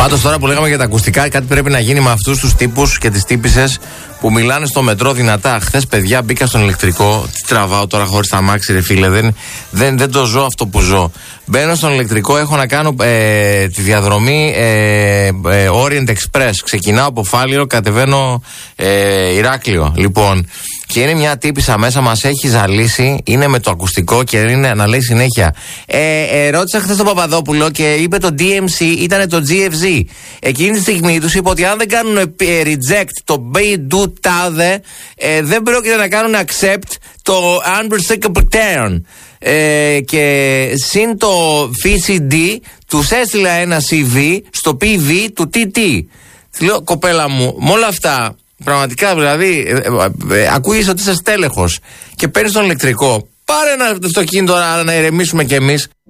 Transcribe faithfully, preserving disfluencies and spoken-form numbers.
Πάντως τώρα που λέγαμε για τα ακουστικά, κάτι πρέπει να γίνει με αυτούς τους τύπους και τις τύπισσες που μιλάνε στο μετρό δυνατά. Χθες, παιδιά, μπήκα στον ηλεκτρικό. Τι τραβάω τώρα χωρίς τα αμάξι, ρε φίλε. Δεν, δεν, δεν το ζω αυτό που ζω. Μπαίνω στον ηλεκτρικό, έχω να κάνω ε, τη διαδρομή ε, ε, Orient Express. Ξεκινάω από Φάληρο, κατεβαίνω ε, Ηράκλειο. Λοιπόν, και είναι μια τύπισσα μέσα, μας έχει ζαλίσει. Είναι με το ακουστικό και είναι να λέει συνέχεια. Ε, ε, ρώτησα χθες τον Παπαδόπουλο και είπε το ντι εμ σι ήταν το τζι εφ ζι. Εκείνη τη στιγμή τους είπε ότι αν δεν κάνουν ε, reject το be do τάδε, ε, δεν πρόκειται να κάνουν accept το unrestricted return. Ε, και συν το βι σι ντι τους έστειλα ένα σι βι στο πι βι του τι τι. Τη λέω, κοπέλα μου, με όλα αυτά, πραγματικά δηλαδή, ε, ε, ε, ακούγεις ότι είσαι στέλεχος και παίρνεις τον ηλεκτρικό. Πάρε ένα αυτοκίνητο να, να ηρεμήσουμε κι εμείς.